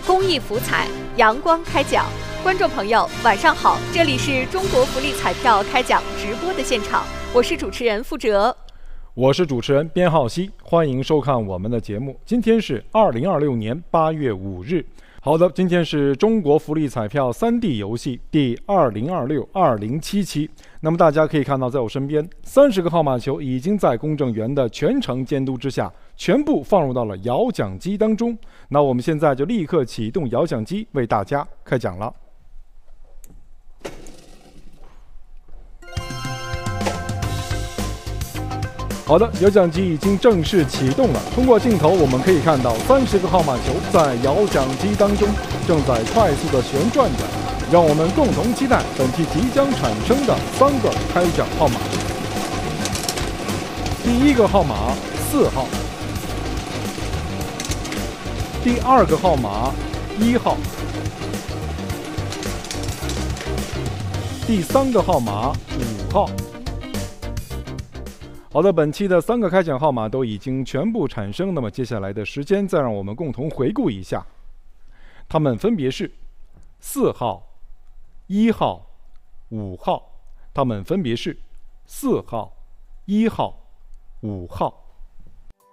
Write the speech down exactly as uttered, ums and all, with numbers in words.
公益福彩，阳光开奖。观众朋友，晚上好，这里是中国福利彩票开奖直播的现场，我是主持人付哲， 我是主持人边浩熙，欢迎收看我们的节目。今天是二零二六年八月五日。好的，今天是中国福利彩票 三 D 游戏第二零二六二零七期。那么大家可以看到，在我身边三十个号码球已经在公证员的全程监督之下，全部放入到了摇奖机当中。那我们现在就立刻启动摇奖机，为大家开奖了。好的，摇奖机已经正式启动了。通过镜头我们可以看到，三十个号码球在摇奖机当中正在快速的旋转着。让我们共同期待本期即将产生的三个开奖号码。第一个号码四号，第二个号码一号，第三个号码五号。好的，本期的三个开奖号码都已经全部产生，那么接下来的时间再让我们共同回顾一下，它们分别是四号、一号、五号，它们分别是四号、一号、五号。